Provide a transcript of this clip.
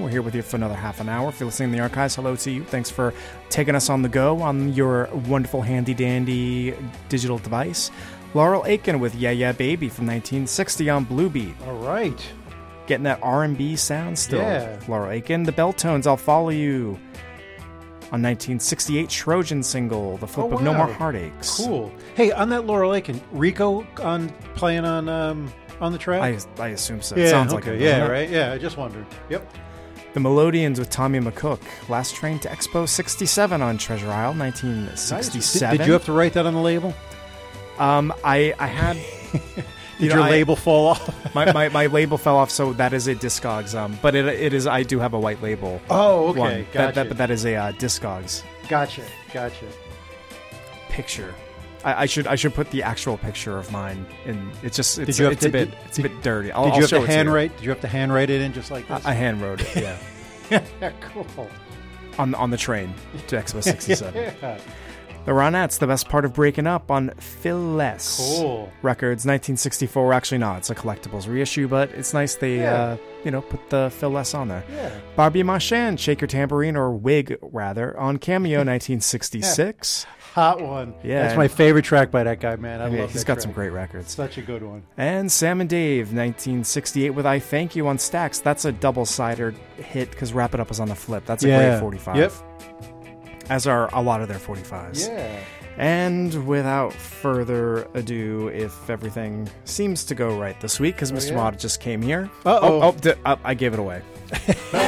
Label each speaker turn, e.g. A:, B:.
A: here with you for another half an hour. If you're listening in the archives, hello to you. Thanks for taking us on the go on your wonderful handy-dandy digital device. Laurel Aitken with Yeah Yeah Baby from 1960 on Blue Beat.
B: All right.
A: Getting that R&B sound still.
B: Yeah.
A: Laurel Aitken, The Belltones, I'll Follow You. On 1968 Trojan single, The Flip of No More Heartaches.
B: Cool. Hey, on that Laurel Aitken, Rico playing on the track?
A: I assume so.
B: Yeah,
A: It sounds
B: okay.
A: like it.
B: Yeah,
A: doesn't it?
B: right? Yeah, I just wondered. Yep.
A: The Melodians with Tommy McCook. Last Train to Expo 67 on Treasure Isle, 1967.
B: Did you have to write that on the label?
A: I had...
B: Did your label fall off?
A: my label fell off, so that is a Discogs. But it is. I do have a white label.
B: Oh, okay,
A: one.
B: gotcha.
A: But that is a Discogs.
B: Gotcha.
A: Picture. I should put the actual picture of mine in. It's a bit dirty.
B: Did you have to handwrite? Did you have to handwrite it in just like this?
A: I hand wrote it. Yeah.
B: Cool.
A: On the train to Expo 67.
B: Yeah.
A: The Ronettes, The Best Part of Breaking Up on Phyllis
B: Cool.
A: Records, 1964. Actually, no, it's a collectibles reissue, but it's nice they, put the Phyllis on there.
B: Yeah.
A: Barbie Marchand, Shake Your Tambourine, or Wig, rather, on Cameo, 1966.
B: Hot one.
A: Yeah.
B: That's my favorite track by that guy, man. I love that
A: He's got
B: track.
A: some great records.
B: Such a good one.
A: And Sam and Dave, 1968, with I Thank You on Stax. That's a double-sided hit, because Wrap It Up was on the flip. That's a great 45.
B: Yep.
A: As are a lot of their 45s.
B: Yeah.
A: And without further ado, if everything seems to go right this week, because Mr. Mott just came here.
B: Uh-oh.
A: I gave it away.